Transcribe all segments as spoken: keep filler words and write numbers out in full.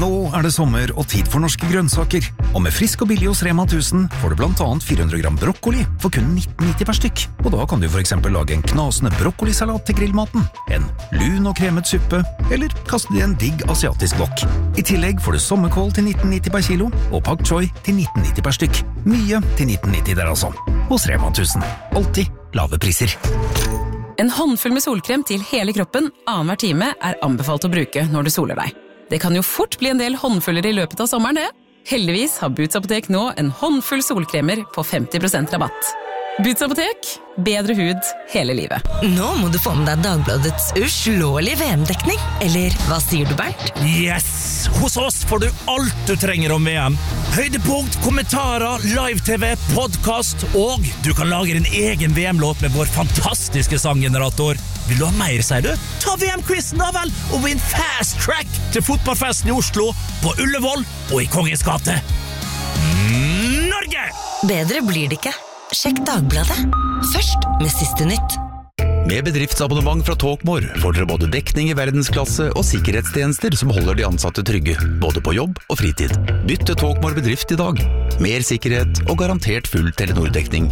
Nå er det sommer og tid for norske grønnsaker. Og med frisk og billig hos Rema tusen får du blant annet fire hundre gram brokkoli for kun nitten nitti per stykk. Og da kan du for eksempel lage en knasende brokkolisalat til grillmaten, en lun og kremet suppe, eller kaste det i en digg asiatisk wok. I tillegg får du sommerkål til nitten nitti per kilo, og pak choi til nitten nitti per stykk. Mye til nitten nitti der altså. Hos Rema tusen. Alltid lave priser. En håndfull med solkrem til hele kroppen annenhver time er anbefalt å bruke når du soler deg. Det kan jo fort bli en del håndfuller i løpet av sommeren, det. Heldigvis har Boots Apotek nå en håndfull solkremer på femti prosent rabatt. Boots Apotek, bedre hud hele livet. Nå må du få med deg Dagbladets uslåelige V M-dekning. Eller hva sier du, Bernt? Yes! Hos oss får du alt du trenger om V M. Høydepunkt, kommentarer, live-tv, podcast, og du kan lage din egen V M-låt med vår fantastiske sanggenerator. Vil du ha mer, sier du? Ta V M-quizen da vel, og vinn fast track til fotballfesten i Oslo, på Ullevål og i Kongens gate. Norge! Bedre blir det ikke. Sjekk Dagbladet. Først med siste nytt. Med bedriftsabonnement fra Talkmore får dere både dekning i verdensklasse og sikkerhetstjenester som holder de ansatte trygge, både på jobb og fritid. Bytt til Talkmore bedrift i dag. Mer sikkerhet og garantert full Telenor-dekning.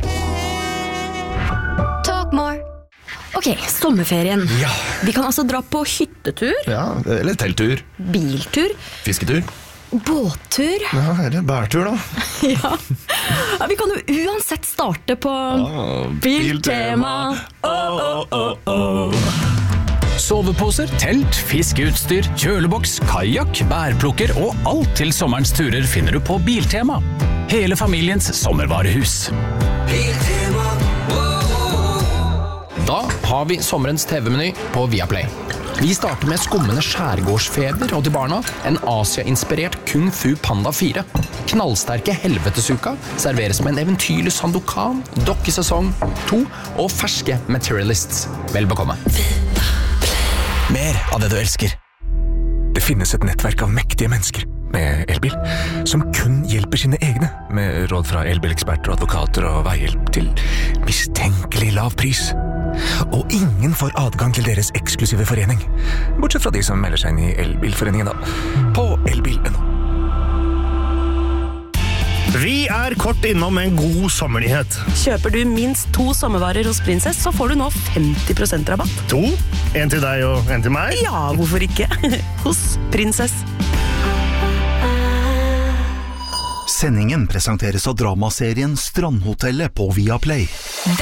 Talkmore. Ok, sommerferien. Ja. Vi kan altså dra på hyttetur. Ja, eller telttur. Biltur. Fisketur. Båttur. Ja, eller bærtur da. Ja. Ja, vi kan jo uansett starte på ah, Biltema. Oh, oh, oh, oh. Soveposer, telt, fiskeutstyr, kjøleboks, kajak, bærplukker og alt til sommerens turer finner du på Biltema. Hele familiens sommervarehus. Biltema. Da har vi sommerens T V-meny på Viaplay. Vi starter med skummende skjærgårdsfeber og til barna en Asia-inspirert Kung Fu Panda fire. Knallsterke helvetesuka serveres med en eventyrlig Sandokan, dokkesesong to og ferske Materialists. Vel bekomme. Mer av det du elsker. Det finnes et nettverk av mektige mennesker med elbil, som kun hjelper sine egne, med råd fra elbileksperter, advokater og veihjelp til mistenkelig lav pris. Og ingen får adgang til deres eksklusive forening, bortsett fra de som melder seg inn i elbilforeningen da, på elbil punktum no. Vi er kort innom en god sommernyhet. Kjøper du minst to sommervarer hos Princess, så får du nå femti prosent rabatt. To? En til deg og en til meg? Ja, hvorfor ikke? Hos Princess. Sendingen presenteres av dramaserien Strandhotellet på Viaplay.